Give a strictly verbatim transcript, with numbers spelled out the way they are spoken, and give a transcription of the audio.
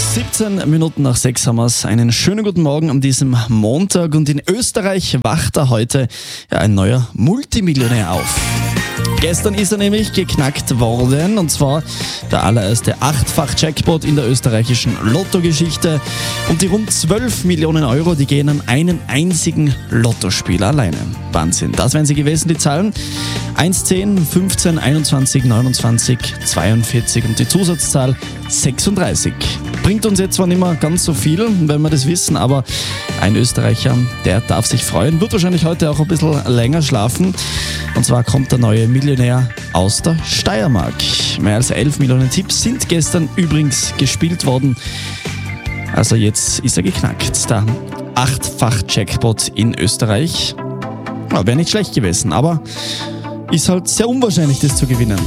siebzehn Minuten nach sechs haben wir es. Einen schönen guten Morgen an diesem Montag. Und in Österreich wacht da heute ja, ein neuer Multimillionär auf. Gestern ist er nämlich geknackt worden, und zwar der allererste Achtfach-Jackpot in der österreichischen Lottogeschichte. Und die rund zwölf Millionen Euro, die gehen an einen einzigen Lottospieler alleine. Wahnsinn. Das wären sie gewesen, die Zahlen. eins, zehn, fünfzehn, einundzwanzig, neunundzwanzig, zweiundvierzig und die Zusatzzahl sechsunddreißig. Bringt uns jetzt zwar nicht mehr ganz so viel, wenn wir das wissen, aber ein Österreicher, der darf sich freuen, wird wahrscheinlich heute auch ein bisschen länger schlafen. Und zwar kommt der neue Millionär aus der Steiermark. Mehr als elf Millionen Tipps sind gestern übrigens gespielt worden. Also jetzt ist er geknackt. Der Achtfach-Jackpot in Österreich. Ja, wäre nicht schlecht gewesen, aber ist halt sehr unwahrscheinlich, das zu gewinnen.